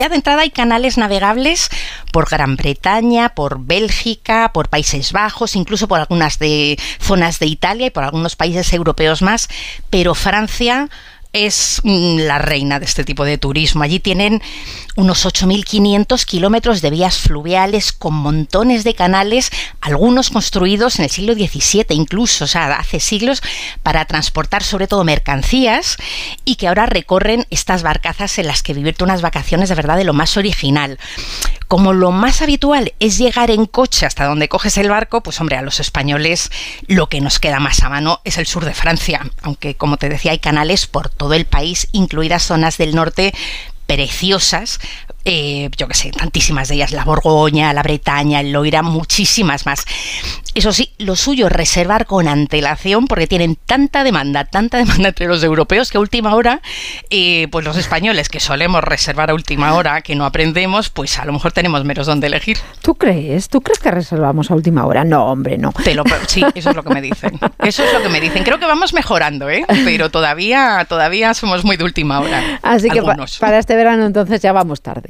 Ya de entrada hay canales navegables por Gran Bretaña, por Bélgica, por Países Bajos, incluso por algunas zonas de Italia y por algunos países europeos más, pero Francia es la reina de este tipo de turismo. Allí tienen unos 8.500 kilómetros de vías fluviales con montones de canales, algunos construidos en el siglo XVII incluso, o sea, hace siglos, para transportar sobre todo mercancías, y que ahora recorren estas barcazas en las que vivirte unas vacaciones de verdad de lo más original. Como lo más habitual es llegar en coche hasta donde coges el barco, pues hombre, a los españoles lo que nos queda más a mano es el sur de Francia, aunque como te decía hay canales por todo el país, incluidas zonas del norte preciosas, yo que sé, tantísimas de ellas, la Borgoña, la Bretaña, el Loira, muchísimas más. Eso sí, lo suyo es reservar con antelación, porque tienen tanta demanda entre los europeos que a última hora, pues los españoles que solemos reservar a última hora, que no aprendemos, pues a lo mejor tenemos menos donde elegir. ¿Tú crees que reservamos a última hora? No, hombre, no. Sí, eso es lo que me dicen. Eso es lo que me dicen. Creo que vamos mejorando, pero todavía somos muy de última hora. Así que para este verano entonces ya vamos tarde.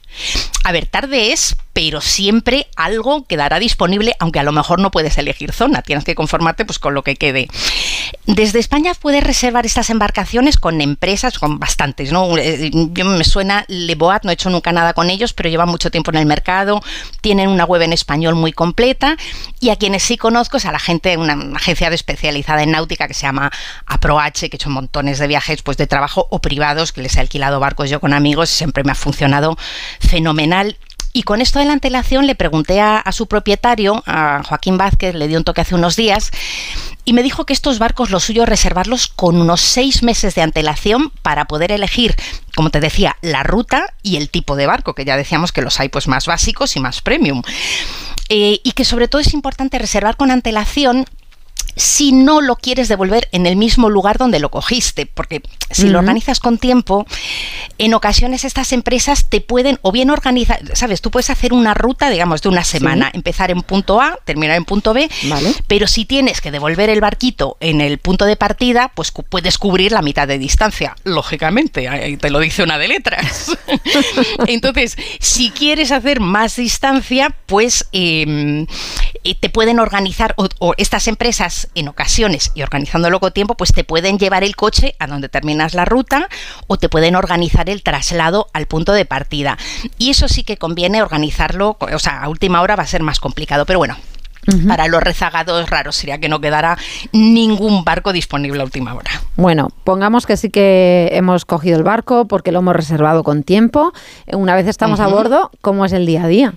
A ver, tarde es, pero siempre algo quedará disponible, aunque a lo mejor no puedes elegir zona, tienes que conformarte pues con lo que quede. Desde España puedes reservar estas embarcaciones con empresas, con bastantes, ¿no? Yo me suena Le Boat, no he hecho nunca nada con ellos, pero llevan mucho tiempo en el mercado, tienen una web en español muy completa, y a quienes sí conozco es a la gente, una agencia especializada en náutica que se llama APROH, que he hecho montones de viajes pues de trabajo o privados, que les he alquilado barcos yo con amigos, siempre me ha funcionado fenomenal. Y con esto de la antelación le pregunté a su propietario, a Joaquín Vázquez, le dio un toque hace unos días, y me dijo que estos barcos lo suyo es reservarlos con unos 6 meses de antelación para poder elegir, como te decía, la ruta y el tipo de barco, que ya decíamos que los hay pues más básicos y más premium. Y que sobre todo es importante reservar con antelación si no lo quieres devolver en el mismo lugar donde lo cogiste, porque si lo organizas con tiempo, en ocasiones estas empresas te pueden o bien organizar, ¿sabes? Tú puedes hacer una ruta, digamos, de una semana, empezar en punto A, terminar en punto B, ¿vale? Pero si tienes que devolver el barquito en el punto de partida, pues puedes cubrir la mitad de distancia, lógicamente, ahí te lo dice una de letras. Entonces, si quieres hacer más distancia, pues te pueden organizar, o estas empresas en ocasiones, y organizándolo con tiempo, pues te pueden llevar el coche a donde terminas la ruta, o te pueden organizar el traslado al punto de partida. Y eso sí que conviene organizarlo, o sea, a última hora va a ser más complicado, pero bueno. Para los rezagados raros sería que no quedara ningún barco disponible a última hora. Bueno, pongamos que sí que hemos cogido el barco porque lo hemos reservado con tiempo. Una vez estamos a bordo, ¿cómo es el día a día?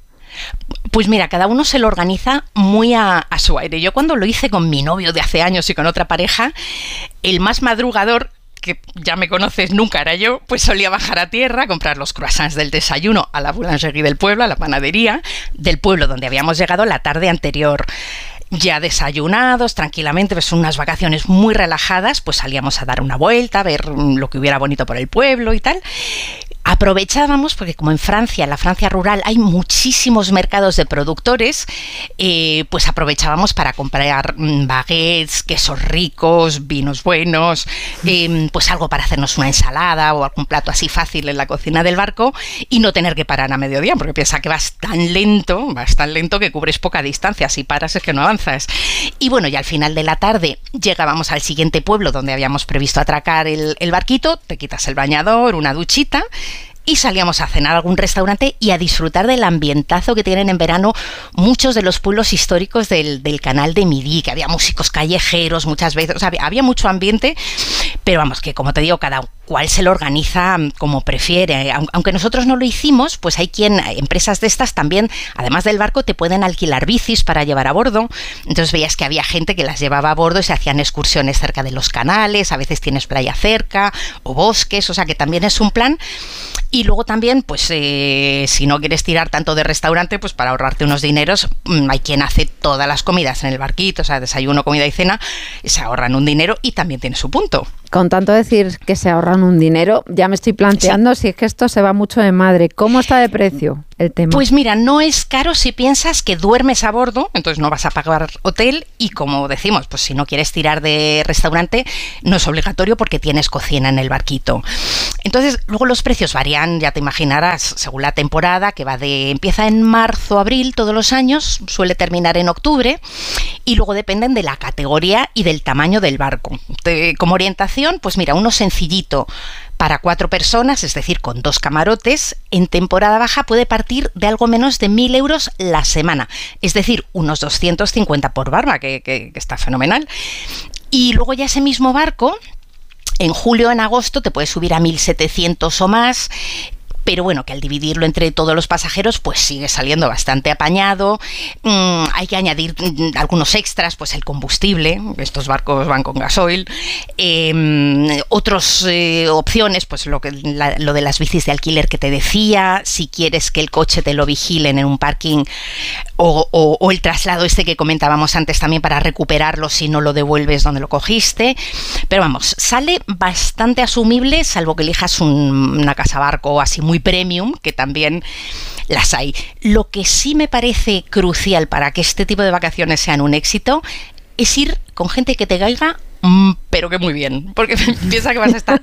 Pues mira, cada uno se lo organiza muy a su aire. Yo cuando lo hice con mi novio de hace años y con otra pareja, el más madrugador, que ya me conoces, nunca era yo, pues solía bajar a tierra, comprar los croissants del desayuno a la boulangerie del pueblo, a la panadería del pueblo donde habíamos llegado la tarde anterior. Ya desayunados, tranquilamente, pues unas vacaciones muy relajadas, pues salíamos a dar una vuelta, a ver lo que hubiera bonito por el pueblo y tal. Aprovechábamos, porque como en Francia, en la Francia rural, hay muchísimos mercados de productores, pues aprovechábamos para comprar baguettes, quesos ricos, vinos buenos, pues algo para hacernos una ensalada o algún plato así fácil en la cocina del barco y no tener que parar a mediodía, porque piensa que vas tan lento que cubres poca distancia, si paras es que no avanzas. Y bueno, y al final de la tarde llegábamos al siguiente pueblo donde habíamos previsto atracar el barquito, te quitas el bañador, una duchita, y salíamos a cenar a algún restaurante y a disfrutar del ambientazo que tienen en verano muchos de los pueblos históricos del canal de Midi, que había músicos callejeros muchas veces, o sea, había mucho ambiente, pero vamos, que como te digo, cada cual se lo organiza como prefiere. Aunque nosotros no lo hicimos, pues hay empresas de estas también, además del barco, te pueden alquilar bicis para llevar a bordo. Entonces veías que había gente que las llevaba a bordo y se hacían excursiones cerca de los canales, a veces tienes playa cerca o bosques, o sea que también es un plan. Y luego también, pues si no quieres tirar tanto de restaurante, pues para ahorrarte unos dineros, hay quien hace todas las comidas en el barquito, o sea, desayuno, comida y cena, se ahorran un dinero y también tiene su punto. Con tanto decir que se ahorran ahorran un dinero. Ya me estoy planteando si es que esto se va mucho de madre. ¿Cómo está de precio el tema? Pues mira, no es caro si piensas que duermes a bordo, entonces no vas a pagar hotel y como decimos, pues si no quieres tirar de restaurante, no es obligatorio porque tienes cocina en el barquito. Entonces, luego los precios varían, ya te imaginarás, según la temporada, que empieza en marzo, abril todos los años, suele terminar en octubre, y luego dependen de la categoría y del tamaño del barco. Como orientación, pues mira, uno sencillito para 4 personas, es decir, con 2 camarotes, en temporada baja puede partir de algo menos de 1.000 euros la semana, es decir, unos 250 por barba, que está fenomenal. Y luego ya ese mismo barco, en julio o en agosto, te puede subir a 1.700 o más, pero bueno, que al dividirlo entre todos los pasajeros, pues sigue saliendo bastante apañado. Hay que añadir algunos extras, pues el combustible, estos barcos van con gasoil. Otras opciones, pues lo de las bicis de alquiler que te decía, si quieres que el coche te lo vigilen en un parking, o el traslado este que comentábamos antes también para recuperarlo si no lo devuelves donde lo cogiste. Pero vamos, sale bastante asumible, salvo que elijas una casa barco así muy premium, que también las hay. Lo que sí me parece crucial para que este tipo de vacaciones sean un éxito es ir con gente que te caiga, pero que muy bien, porque piensa que vas a estar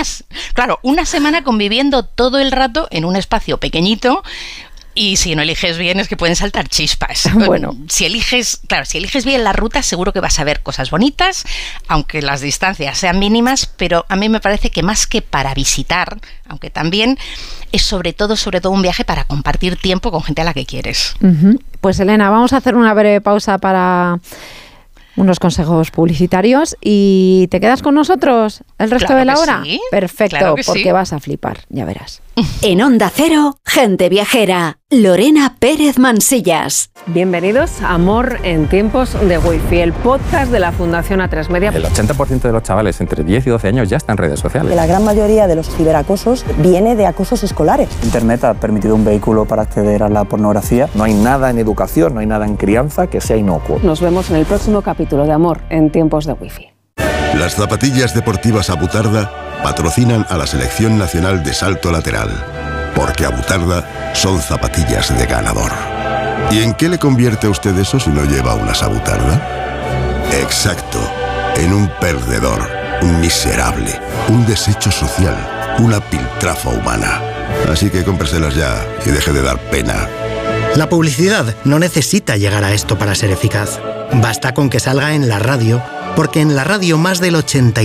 una semana conviviendo todo el rato en un espacio pequeñito. Y si no eliges bien es que pueden saltar chispas. Bueno, si eliges bien la ruta, seguro que vas a ver cosas bonitas, aunque las distancias sean mínimas, pero a mí me parece que más que para visitar, aunque también, es sobre todo un viaje para compartir tiempo con gente a la que quieres. Pues Elena, vamos a hacer una breve pausa para unos consejos publicitarios y ¿te quedas con nosotros el resto de la hora? Sí, perfecto, claro que porque sí. Vas a flipar, ya verás. En Onda Cero, Gente Viajera, Lorena Pérez Mansillas. Bienvenidos a Amor en tiempos de Wi-Fi, el podcast de la Fundación A3 Media. El 80% de los chavales entre 10 y 12 años ya están en redes sociales. La gran mayoría de los ciberacosos viene de acosos escolares. Internet ha permitido un vehículo para acceder a la pornografía. No hay nada en educación, no hay nada en crianza que sea inocuo. Nos vemos en el próximo capítulo de Amor en tiempos de Wi-Fi. Las zapatillas deportivas Abutarda patrocinan a la Selección Nacional de Salto Lateral, porque Abutarda son zapatillas de ganador. ¿Y en qué le convierte a usted eso si no lleva unas Abutarda? Exacto, en un perdedor, un miserable, un desecho social, una piltrafa humana. Así que cómpreselas ya y deje de dar pena. La publicidad no necesita llegar a esto para ser eficaz. Basta con que salga en la radio, porque en la radio más del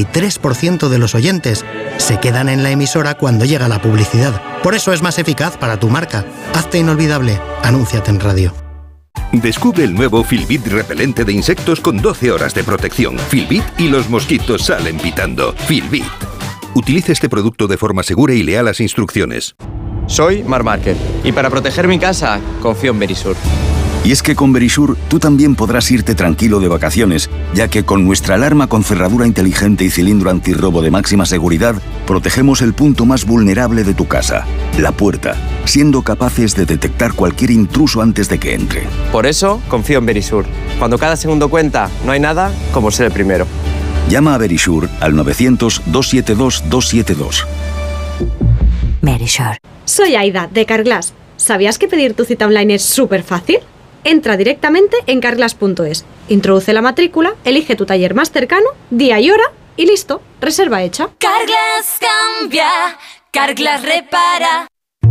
83% de los oyentes se quedan en la emisora cuando llega la publicidad. Por eso es más eficaz para tu marca. Hazte inolvidable. Anúnciate en radio. Descubre el nuevo Filbit repelente de insectos con 12 horas de protección. Filbit y los mosquitos salen pitando. Filbit. Utilice este producto de forma segura y lea las instrucciones. Soy Marc Márquez y para proteger mi casa confío en Verisur. Y es que con Verisur tú también podrás irte tranquilo de vacaciones, ya que con nuestra alarma con cerradura inteligente y cilindro antirrobo de máxima seguridad, protegemos el punto más vulnerable de tu casa, la puerta, siendo capaces de detectar cualquier intruso antes de que entre. Por eso confío en Verisur. Cuando cada segundo cuenta, no hay nada como ser el primero. Llama a Verisur al 900-272-272. Verisur. Soy Aida, de Carglass. ¿Sabías que pedir tu cita online es súper fácil? Entra directamente en carglass.es, introduce la matrícula, elige tu taller más cercano, día y hora y listo, reserva hecha. Carglass cambia, Carglass repara.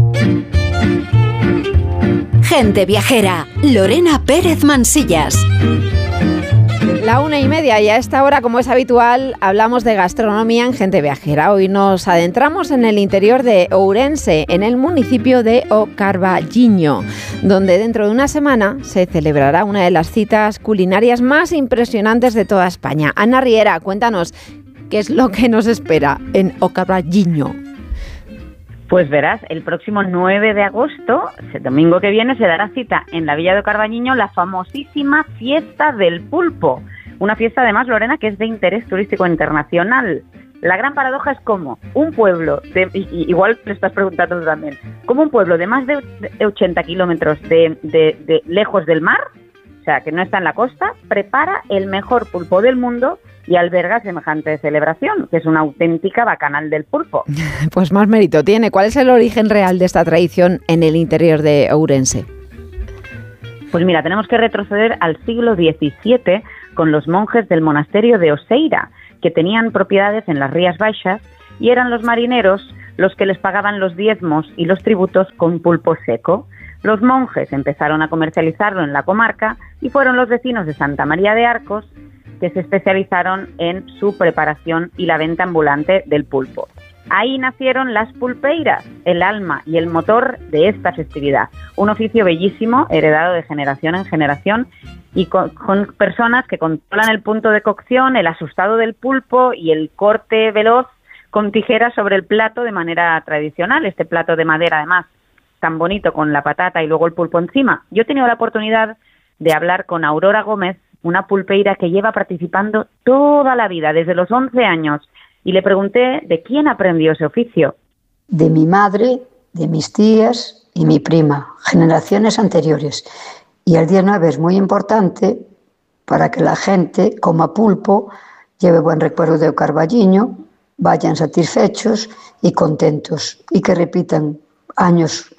Gente Viajera, Lorena Pérez Mansillas. La 1:30 y a esta hora, como es habitual, hablamos de gastronomía en Gente Viajera. Hoy nos adentramos en el interior de Ourense, en el municipio de O Carballiño, donde dentro de una semana se celebrará una de las citas culinarias más impresionantes de toda España. Ana Riera, cuéntanos, ¿qué es lo que nos espera en O Carballiño? Pues verás, el próximo 9 de agosto, el domingo que viene, se dará cita en la Villa de O Carballiño la famosísima Fiesta del Pulpo. Una fiesta, además, Lorena, que es de interés turístico internacional. La gran paradoja es cómo un pueblo, igual te estás preguntando tú también, cómo un pueblo de más de 80 kilómetros de lejos del mar, o sea, que no está en la costa, prepara el mejor pulpo del mundo y alberga semejante celebración, que es una auténtica bacanal del pulpo. Pues más mérito tiene. ¿Cuál es el origen real de esta tradición en el interior de Ourense? Pues mira, tenemos que retroceder al siglo XVII con los monjes del monasterio de Oseira, que tenían propiedades en las Rías Baixas y eran los marineros los que les pagaban los diezmos y los tributos con pulpo seco. Los monjes empezaron a comercializarlo en la comarca y fueron los vecinos de Santa María de Arcos que se especializaron en su preparación y la venta ambulante del pulpo. Ahí nacieron las pulpeiras, el alma y el motor de esta festividad. Un oficio bellísimo, heredado de generación en generación y con personas que controlan el punto de cocción, el asustado del pulpo y el corte veloz con tijeras sobre el plato de manera tradicional. Este plato de madera, además, tan bonito con la patata y luego el pulpo encima. Yo he tenido la oportunidad de hablar con Aurora Gómez, una pulpeira que lleva participando toda la vida, desde los 11 años, y le pregunté de quién aprendió ese oficio. De mi madre, de mis tías y mi prima, generaciones anteriores. Y el día 9 es muy importante para que la gente coma pulpo, lleve buen recuerdo de Carballiño, vayan satisfechos y contentos, y que repitan años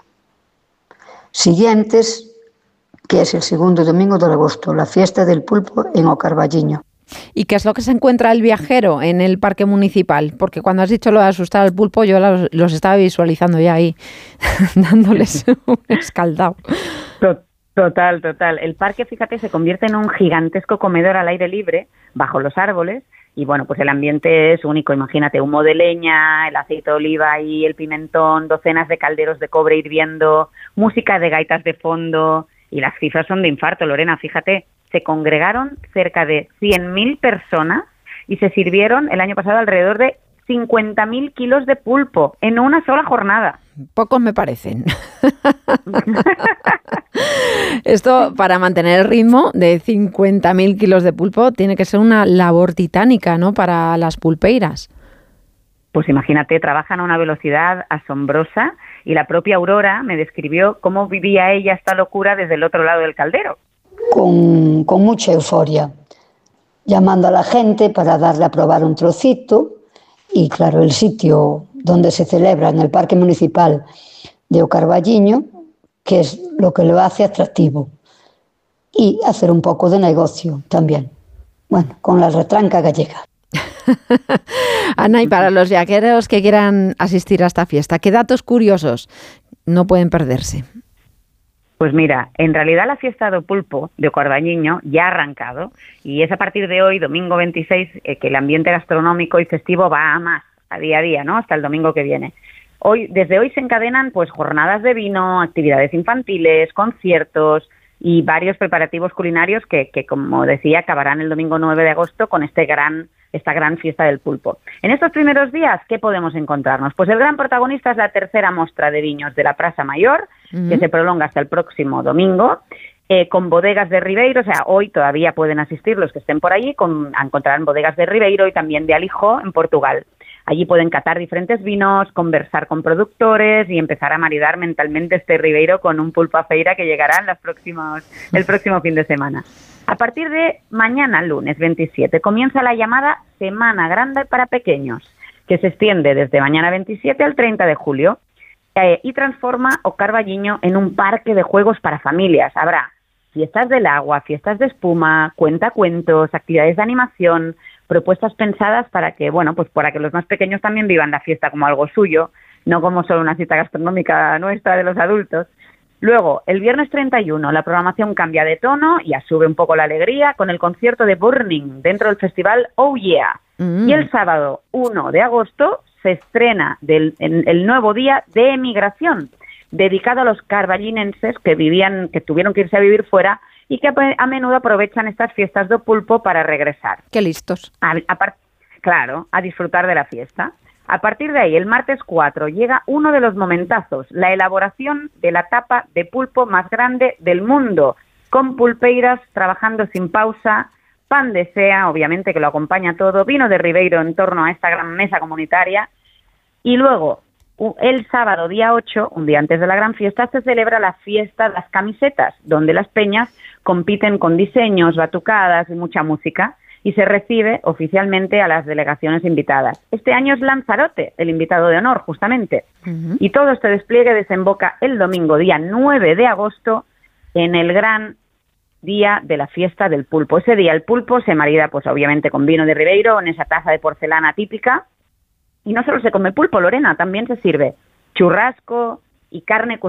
siguientes, que es el segundo domingo de agosto, la fiesta del pulpo en O Carballiño. ¿Y qué es lo que se encuentra el viajero en el parque municipal? Porque cuando has dicho lo de asustar al pulpo, yo los estaba visualizando ya ahí, dándoles un escaldado. Total. El parque, fíjate, se convierte en un gigantesco comedor al aire libre, bajo los árboles, y bueno, pues el ambiente es único. Imagínate, humo de leña, el aceite de oliva y el pimentón, docenas de calderos de cobre hirviendo, música de gaitas de fondo, y las cifras son de infarto, Lorena, fíjate. Se congregaron cerca de 100.000 personas y se sirvieron el año pasado alrededor de 50.000 kilos de pulpo en una sola jornada. Pocos me parecen. Esto, para mantener el ritmo de 50.000 kilos de pulpo, tiene que ser una labor titánica, ¿no?, para las pulpeiras. Pues imagínate, trabajan a una velocidad asombrosa y la propia Aurora me describió cómo vivía ella esta locura desde el otro lado del caldero. Con mucha euforia, llamando a la gente para darle a probar un trocito, y claro, el sitio donde se celebra en el Parque Municipal de O Carballiño, que es lo que lo hace atractivo, y hacer un poco de negocio también, bueno, con la retranca gallega. Ana, y para los viajeros que quieran asistir a esta fiesta, ¿qué datos curiosos no pueden perderse? Pues mira, en realidad la fiesta do pulpo de O Carballiño ya ha arrancado y es a partir de hoy, domingo 26, que el ambiente gastronómico y festivo va a más, a día, ¿no?, hasta el domingo que viene. Desde hoy se encadenan pues jornadas de vino, actividades infantiles, conciertos y varios preparativos culinarios que, como decía, acabarán el domingo 9 de agosto con esta gran fiesta del pulpo. En estos primeros días, ¿qué podemos encontrarnos? Pues el gran protagonista es la tercera mostra de viños de la Praça Mayor, que se prolonga hasta el próximo domingo, con bodegas de Ribeiro. O sea, hoy todavía pueden asistir los que estén por allí, encontrarán bodegas de Ribeiro y también de Alijó, en Portugal. Allí pueden catar diferentes vinos, conversar con productores y empezar a maridar mentalmente este Ribeiro con un pulpo a feira que llegará el próximo fin de semana. A partir de mañana, lunes 27, comienza la llamada Semana Grande para Pequeños, que se extiende desde mañana 27 al 30 de julio y transforma O Carballiño en un parque de juegos para familias. Habrá fiestas del agua, fiestas de espuma, cuentacuentos, actividades de animación, propuestas pensadas para que los más pequeños también vivan la fiesta como algo suyo, no como solo una cita gastronómica nuestra de los adultos. Luego, el viernes 31, la programación cambia de tono y sube un poco la alegría con el concierto de Burning dentro del festival Oh Yeah. Y el sábado 1 de agosto se estrena el nuevo día de emigración, dedicado a los carballinenses que tuvieron que irse a vivir fuera y que a menudo aprovechan estas fiestas do pulpo para regresar. ¡Qué listos! A disfrutar de la fiesta. A partir de ahí, el martes 4, llega uno de los momentazos, la elaboración de la tapa de pulpo más grande del mundo, con pulpeiras trabajando sin pausa, pan de sea, obviamente que lo acompaña todo, vino de Ribeiro en torno a esta gran mesa comunitaria, y luego, el sábado día 8, un día antes de la gran fiesta, se celebra la fiesta de las camisetas, donde las peñas compiten con diseños, batucadas y mucha música. y se recibe oficialmente a las delegaciones invitadas. Este año es Lanzarote, el invitado de honor, justamente. Y todo este despliegue desemboca el domingo, día 9 de agosto, en el gran día de la fiesta del pulpo. Ese día el pulpo se marida, pues obviamente, con vino de Ribeiro, en esa taza de porcelana típica. Y no solo se come pulpo, Lorena, también se sirve churrasco y carne